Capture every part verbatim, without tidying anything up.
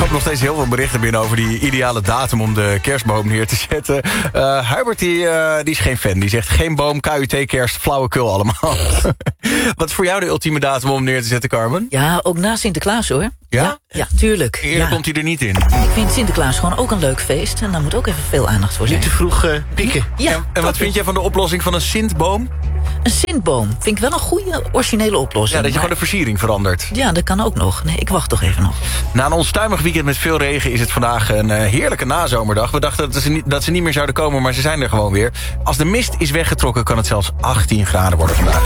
komen nog steeds heel veel berichten binnen over die ideale datum om de kerstboom neer te zetten. Uh, Hubert die, uh, die is geen fan. Die zegt geen boom, K U T, kerst, flauwekul allemaal. Wat is voor jou de ultieme datum om neer te zetten, Carmen? Ja, ook na Sinterklaas hoor. Ja? Ja, ja tuurlijk. Eerder ja. komt hij er niet in. Ik vind Sinterklaas gewoon ook een leuk feest. En daar moet ook even veel aandacht voor zijn. Niet te vroeg uh, pieken. Ja, en, en wat vind jij van de oplossing van een Sintboom? Een Sintboom vind ik wel een goede originele oplossing. Ja, dat je maar... gewoon de versiering verandert. Ja, dat kan ook nog. Nee, ik wacht toch even nog. Na een onstuimig weekend met veel regen is het vandaag een uh, heerlijke nazomerdag. We dachten dat ze, niet, dat ze niet meer zouden komen, maar ze zijn er gewoon weer. Als de mist is weggetrokken kan het zelfs achttien graden worden vandaag.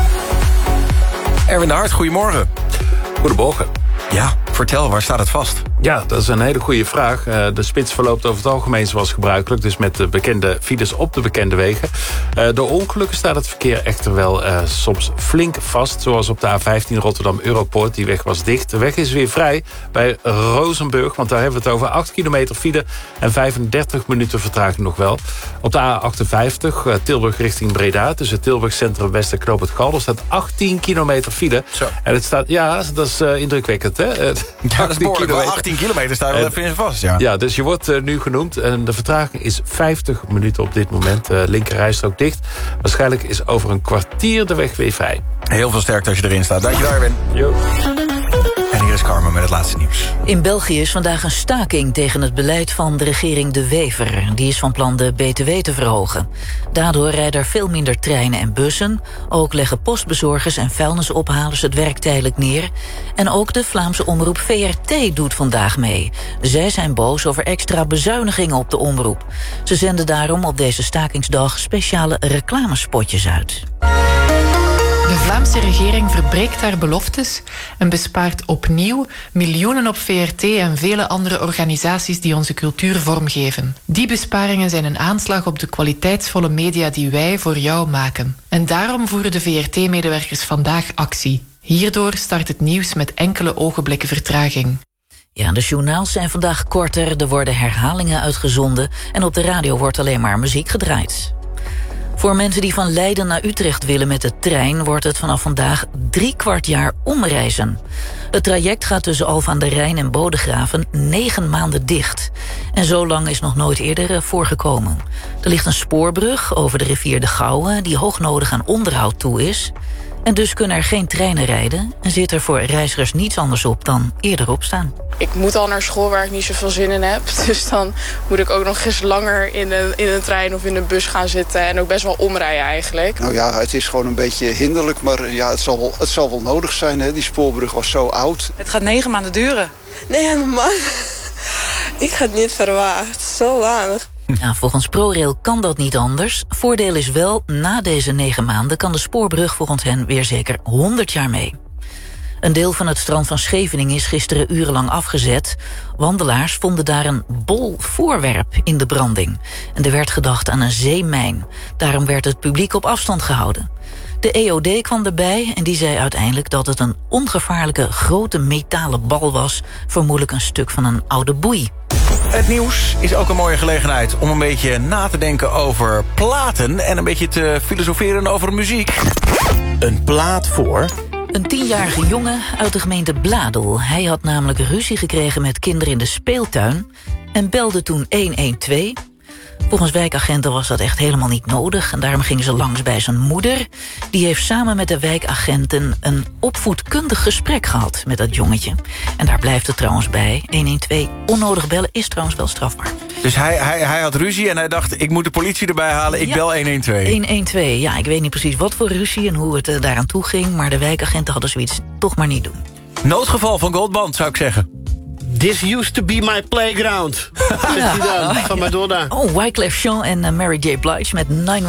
Erwin de Hart, goedemorgen. Goedemorgen. Ja, vertel, waar staat het vast? Ja, dat is een hele goede vraag. Uh, de spits verloopt over het algemeen zoals gebruikelijk. Dus met de bekende files op de bekende wegen. Uh, door ongelukken staat het verkeer echter wel uh, soms flink vast. Zoals op de A vijftien Rotterdam-Europoort. Die weg was dicht. De weg is weer vrij bij Rozenburg. Want daar hebben we het over acht kilometer file. En vijfendertig minuten vertraging nog wel. Op de A achtenvijftig uh, Tilburg richting Breda. Tussen Tilburg Centrum West en Knoop het Galder staat achttien kilometer file. Zo. En het staat, ja, dat is uh, indrukwekkend. Hè? Ja, dat is behoorlijk. Wel achttien kilometer staan we even in vast. Ja. ja, dus je wordt uh, nu genoemd. En de vertraging is vijftig minuten op dit moment. Uh, linkerrijstrook dicht. Waarschijnlijk is over een kwartier de weg weer vrij. Heel veel sterkte als je erin staat. Dankjewel, Erwin. Jo. En hier is Carmen met het laatste nieuws. In België is vandaag een staking tegen het beleid van de regering De Wever. Die is van plan de B T W te verhogen. Daardoor rijden er veel minder treinen en bussen. Ook leggen postbezorgers en vuilnisophalers het werk tijdelijk neer. En ook de Vlaamse omroep V R T doet vandaag mee. Zij zijn boos over extra bezuinigingen op de omroep. Ze zenden daarom op deze stakingsdag speciale reclamespotjes uit. De Vlaamse regering verbreekt haar beloftes en bespaart opnieuw miljoenen op V R T en vele andere organisaties die onze cultuur vormgeven. Die besparingen zijn een aanslag op de kwaliteitsvolle media die wij voor jou maken. En daarom voeren de V R T-medewerkers vandaag actie. Hierdoor start het nieuws met enkele ogenblikken vertraging. Ja, de journaals zijn vandaag korter, er worden herhalingen uitgezonden en op de radio wordt alleen maar muziek gedraaid. Voor mensen die van Leiden naar Utrecht willen met de trein wordt het vanaf vandaag drie kwart jaar omreizen. Het traject gaat tussen Alphen aan de Rijn en Bodegraven negen maanden dicht. En zo lang is nog nooit eerder voorgekomen. Er ligt een spoorbrug over de rivier de Gouwe die hoognodig aan onderhoud toe is. En dus kunnen er geen treinen rijden en zit er voor reizigers niets anders op dan eerder opstaan. Ik moet al naar school waar ik niet zoveel zin in heb. Dus dan moet ik ook nog eens langer in een, in een trein of in een bus gaan zitten. En ook best wel omrijden eigenlijk. Nou ja, het is gewoon een beetje hinderlijk. Maar ja, het zal wel, het zal wel nodig zijn. Hè? Die spoorbrug was zo oud. Het gaat negen maanden duren. Nee, man. Ik had het niet verwacht. Zo lang. Ja, volgens ProRail kan dat niet anders. Voordeel is wel, na deze negen maanden kan de spoorbrug volgens hen weer zeker honderd jaar mee. Een deel van het strand van Scheveningen is gisteren urenlang afgezet. Wandelaars vonden daar een bol voorwerp in de branding. En er werd gedacht aan een zeemijn. Daarom werd het publiek op afstand gehouden. De E O D kwam erbij en die zei uiteindelijk dat het een ongevaarlijke grote metalen bal was. Vermoedelijk een stuk van een oude boei. Het nieuws is ook een mooie gelegenheid om een beetje na te denken over platen en een beetje te filosoferen over muziek. Een plaat voor... Een tienjarige jongen uit de gemeente Bladel. Hij had namelijk ruzie gekregen met kinderen in de speeltuin en belde toen honderdtwaalf. Volgens wijkagenten was dat echt helemaal niet nodig en daarom gingen ze langs bij zijn moeder. Die heeft samen met de wijkagenten een opvoedkundig gesprek gehad met dat jongetje. En daar blijft het trouwens bij. honderdtwaalf onnodig bellen is trouwens wel strafbaar. Dus hij, hij, hij had ruzie en hij dacht, ik moet de politie erbij halen, ik ja. bel honderdtwaalf. honderdtwaalf, ja, ik weet niet precies wat voor ruzie en hoe het uh, daaraan toe ging, maar de wijkagenten hadden zoiets toch maar niet doen. Noodgeval van Goldband, zou ik zeggen. This used to be my playground. Zegt hij dan, van Madonna. Oh, Wyclef Jean en uh, Mary J. Blige met negen